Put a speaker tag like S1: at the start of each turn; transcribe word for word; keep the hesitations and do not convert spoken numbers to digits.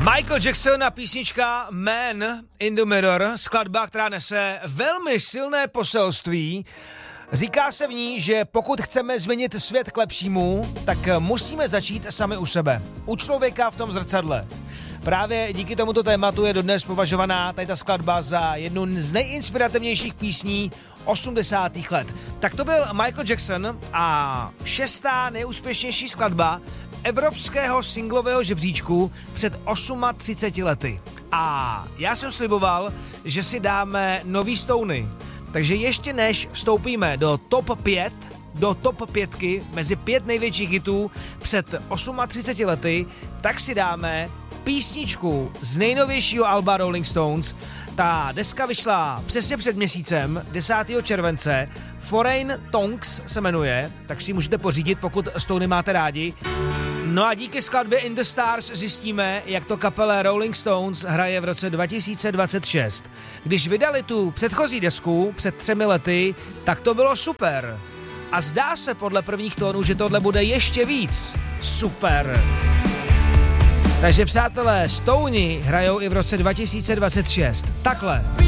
S1: Michael Jackson a písnička Man in the Mirror, skladba, která nese velmi silné poselství. Říká se v ní, že pokud chceme změnit svět k lepšímu, tak musíme začít sami u sebe. U člověka v tom zrcadle. Právě díky tomuto tématu je dodnes považovaná tady ta skladba za jednu z nejinspirativnějších písní osmdesátých let. Tak to byl Michael Jackson a šestá nejúspěšnější skladba evropského singlového žebříčku před třiceti osmi lety. A já jsem sliboval, že si dáme nový Stony. Takže ještě než vstoupíme do top pět, do top pětky mezi pět největších hitů před třiceti osmi lety, tak si dáme písničku z nejnovějšího alba Rolling Stones. Ta deska vyšla přesně před měsícem, desátého července. Foreign Tongues se jmenuje, tak si ji můžete pořídit, pokud Stony máte rádi. No a díky skladbě In the Stars zjistíme, jak to kapele Rolling Stones hraje v roce dva tisíce dvacet šest. Když vydali tu předchozí desku před třemi lety, tak to bylo super. A zdá se podle prvních tónů, že tohle bude ještě víc super. Takže přátelé, Stony hrajou i v roce dva tisíce dvacet šest. Takhle.